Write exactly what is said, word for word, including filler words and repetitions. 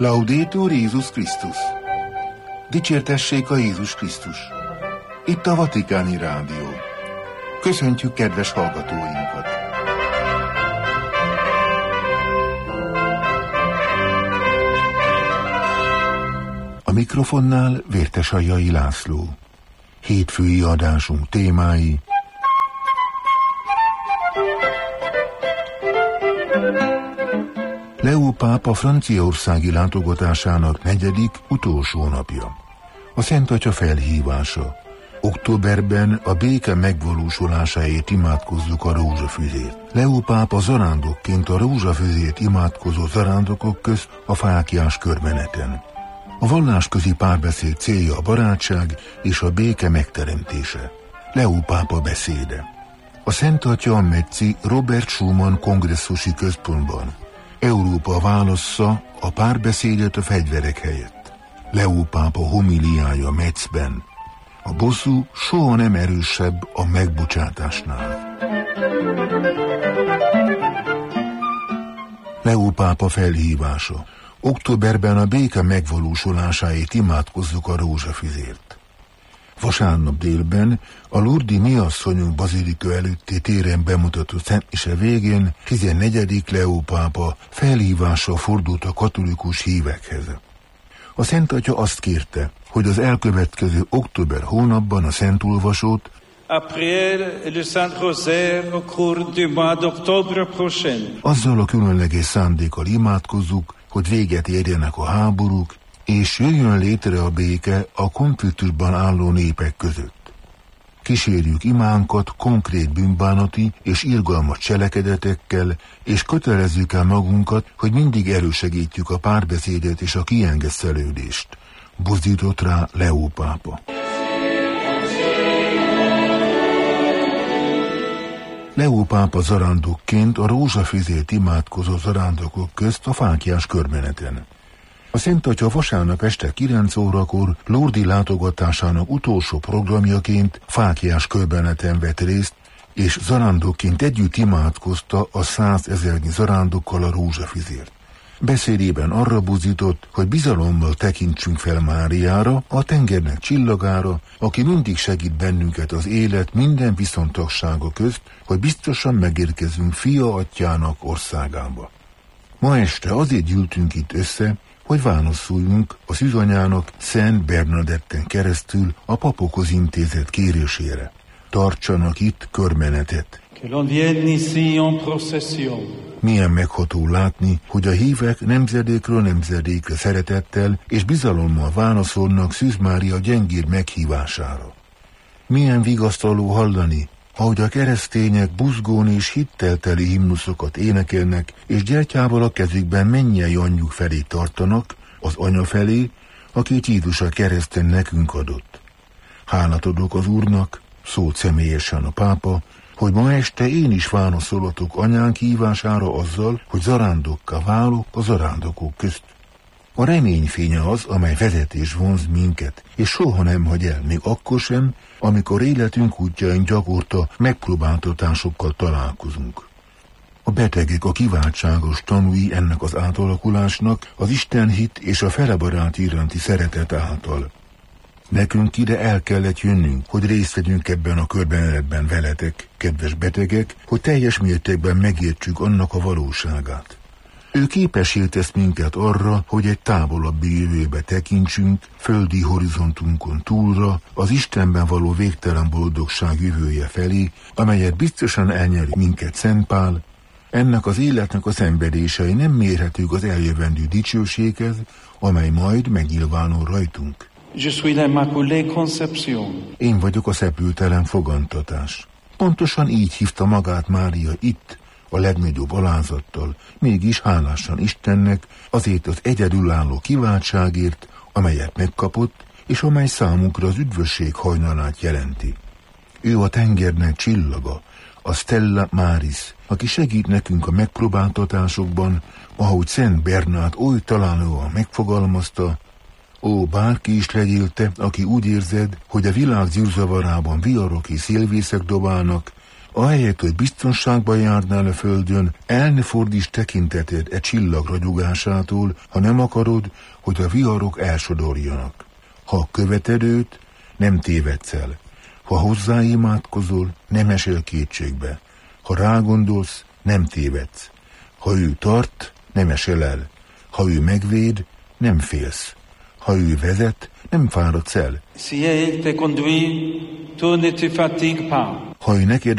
Laudetur Jézus Krisztus! Dicsértessék a Jézus Krisztus! Itt a Vatikáni Rádió. Köszöntjük kedves hallgatóinkat! A mikrofonnál Vértesajjai László. Hétfői adásunk témái: Leó pápa franciaországi látogatásának negyedik, utolsó napja. A Szent Atya felhívása. Októberben a béke megvalósulásáért imádkozzuk a rózsafüzért. Leó pápa zarándokként a rózsafüzért imádkozó zarándokok közt a fáklyás körmeneten. A vallásközi párbeszéd célja a barátság és a béke megteremtése. Leó pápa beszéde. A Szent Atya a Metzi Robert Schumann kongresszusi központban. Európa válassza a párbeszédet a fegyverek helyett. Leó pápa homiliája Metzben. A bosszú soha nem erősebb a megbocsátásnál. Leó pápa felhívása. Októberben a béke megvalósulásáért imádkozzuk a rózsafüzért. Vasárnap délben a Lourdes Mi Asszonyunk bazilika előtti téren bemutatott szentmise végén tizennegyedik Leó pápa felhívással fordult a katolikus hívekhez. A Szent Atya azt kérte, hogy az elkövetkező október hónapban a Szentolvasót azzal a különleges szándékkal imádkozzuk, hogy véget érjenek a háborúk, és jöjjön létre a béke a konfliktusban álló népek között. Kísérjük imánkat konkrét bűnbánati és irgalmas cselekedetekkel, és kötelezzük el magunkat, hogy mindig elősegítjük a párbeszédet és a kiengesztelődést. Buzdított rá Leó pápa. Leó pápa zarándokként a rózsafüzért imádkozó zarándokok közt a fáklyás körmeneten. A Szent Atya vasárnap este kilenc órakor Lourdes látogatásának utolsó programjaként fáklyás körbeneten vett részt, és zarándokként együtt imádkozta a százezernyi zarándokkal a rózsafüzért. Beszédében arra buzdított, hogy bizalommal tekintsünk fel Máriára, a tengernek csillagára, aki mindig segít bennünket az élet minden viszontagsága közt, hogy biztosan megérkezünk Fia Atyának országába. Ma este azért gyűltünk itt össze, hogy válaszoljunk a szűzanyának Szent Bernadetten keresztül a papokhoz intézett kérésére. Tartsanak itt körmenetet. Milyen megható látni, hogy a hívek nemzedékről nemzedékre szeretettel és bizalommal válaszolnak Szűz Mária gyengéd meghívására. Milyen vigasztaló hallani, ahogy a keresztények buzgón és hittelteli himnuszokat énekelnek, és gyertyával a kezükben mennyei anyjuk felé tartanak, az anya felé, akit Jézus a kereszten nekünk adott. Hálát adok az Úrnak, szólt személyesen a pápa, hogy ma este én is válaszolatok anyánk hívására azzal, hogy zarándokká válok a zarándokok közt. A reményfénye az, amely vezet és vonz minket, és soha nem hagy el, még akkor sem, amikor életünk útjain gyakorta megpróbáltatásokkal találkozunk. A betegek a kiváltságos tanúi ennek az átalakulásnak, az Istenhit és a felebarát iránti szeretet által. Nekünk ide el kellett jönnünk, hogy részt vegyünk ebben a körbenetben veletek, kedves betegek, hogy teljes mértékben megértsük annak a valóságát. Ő képessé tesz minket arra, hogy egy távolabbi jövőbe tekintsünk, földi horizontunkon túlra, az Istenben való végtelen boldogság jövője felé, amelyet biztosan elnyeri minket Szent Pál. Ennek az életnek a szenvedései nem mérhetők az eljövendő dicsőséghez, amely majd megnyilvánul rajtunk. Je suis l'Immaculée Conception. Én vagyok a szepültelen fogantatás. Pontosan így hívta magát Mária itt, a legnagyobb alázattal, mégis hálásan Istennek azért az egyedülálló kiváltságért, amelyet megkapott, és amely számunkra az üdvösség hajnalát jelenti. Ő a tengernek csillaga, a Stella Maris, aki segít nekünk a megpróbáltatásokban, ahogy Szent Bernát oly találóan megfogalmazta: ó, bárki is legyél te, aki úgy érzed, hogy a világ zűrzavarában viharok és szélvészek dobálnak, Ahelyett, hogy biztonságban járnál a földön, el ne fordíts tekinteted e csillag ragyogásától, ha nem akarod, hogy a viharok elsodorjanak. Ha követed őt, nem tévedsz el. Ha hozzá imádkozol, nem esel kétségbe. Ha rágondolsz, nem tévedsz. Ha ő tart, nem esel el. Ha ő megvéd, nem félsz. Ha ő vezet, nem fáradsz el. Si elle te conduit, tu ne te fatigues pas. Ha ő neked